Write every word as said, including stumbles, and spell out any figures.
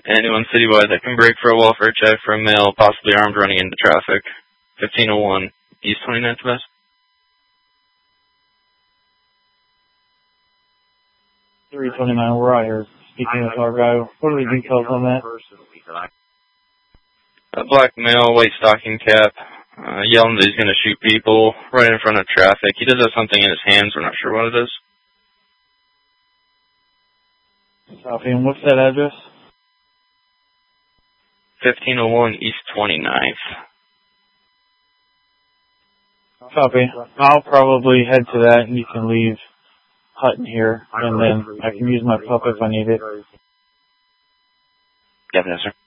Anyone citywide that can break for a welfare check for a male, possibly armed, running into traffic. fifteen oh one East twenty-ninth West. three twenty-nine, we're out here speaking with our guy. What are the details on that? A black male, white stocking cap, uh, yelling that he's going to shoot people right in front of traffic. He does have something in his hands. We're not sure what it is. Copy. And what's that address? fifteen oh one East twenty-ninth. Copy. I'll probably head to that and you can leave Hutton here and then I can use my pup if I need it. Yeah, yes, sir.